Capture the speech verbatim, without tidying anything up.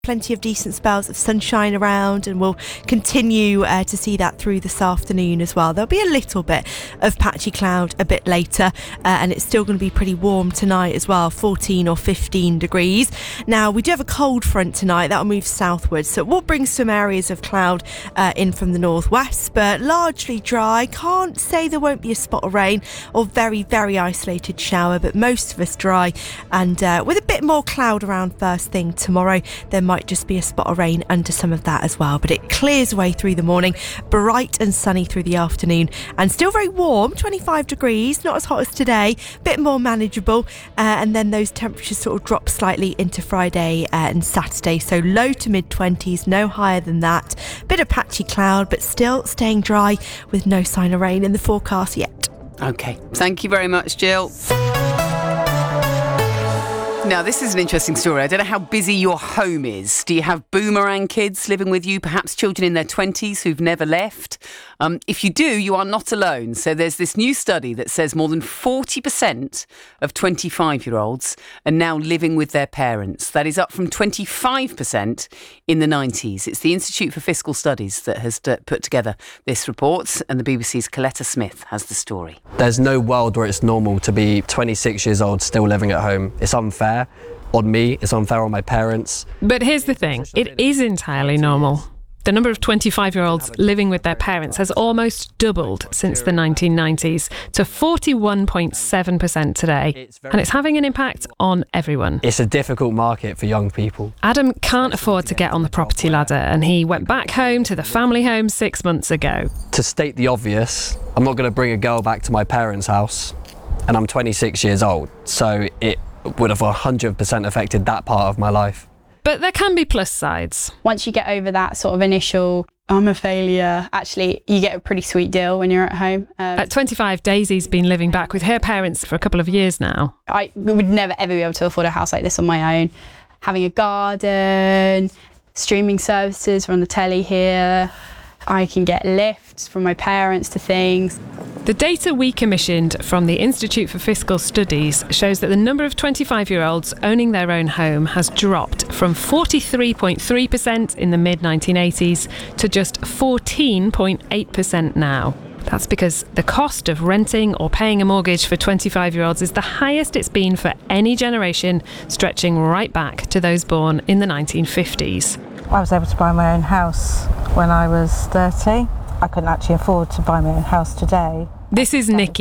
Plenty of decent spells of sunshine around, and we'll continue uh, to see that through this afternoon as well. There'll be a little bit of patchy cloud a bit later, uh, and it's still going to be pretty warm tonight as well, fourteen or fifteen degrees. Now, we do have a cold front tonight that'll move southwards, so it will bring some areas of cloud uh, in from the northwest, but largely dry. Can't say there won't be a spot of rain or very, very isolated shower, but most of us dry, and uh, with a bit more cloud around first thing tomorrow. There might just be a spot of rain under some of that as well, but it clears away through the morning, bright and sunny through the afternoon, and still very warm, twenty-five degrees, not as hot as today, bit more manageable, uh, and then those temperatures sort of drop slightly into Friday uh, and Saturday, so low to mid twenties, no higher than that. Bit of patchy cloud, but still staying dry with no sign of rain in the forecast yet. OK, thank you very much, Jill. Now, this is an interesting story. I don't know how busy your home is. Do you have boomerang kids living with you, perhaps children in their twenties who've never left? Um, if you do, you are not alone. So there's this new study that says more than forty percent of twenty-five-year-olds are now living with their parents. That is up from twenty-five percent in the nineties. It's the Institute for Fiscal Studies that has d- put together this report, and the B B C's Coletta Smith has the story. There's no world where it's normal to be twenty-six years old still living at home. It's unfair on me, it's unfair on my parents. But here's the thing, it is entirely normal. The number of twenty-five-year-olds living with their parents has almost doubled since the nineteen nineties to forty-one point seven percent today. And it's having an impact on everyone. It's a difficult market for young people. Adam can't afford to get on the property ladder, and he went back home to the family home six months ago. To state the obvious, I'm not going to bring a girl back to my parents' house, and I'm twenty-six years old, so it would have one hundred percent affected that part of my life. But there can be plus sides. Once you get over that sort of initial, I'm a failure, actually, you get a pretty sweet deal when you're at home. Um, At twenty-five, Daisy's been living back with her parents for a couple of years now. I would never, ever be able to afford a house like this on my own. Having a garden, streaming services from the telly here. I can get lifts from my parents to things. The data we commissioned from the Institute for Fiscal Studies shows that the number of twenty-five-year-olds owning their own home has dropped from forty-three point three percent in the mid nineteen eighties to just fourteen point eight percent now. That's because the cost of renting or paying a mortgage for twenty-five-year-olds is the highest it's been for any generation, stretching right back to those born in the nineteen fifties. I was able to buy my own house when I was thirty. I couldn't actually afford to buy my own house today. This is Nikki.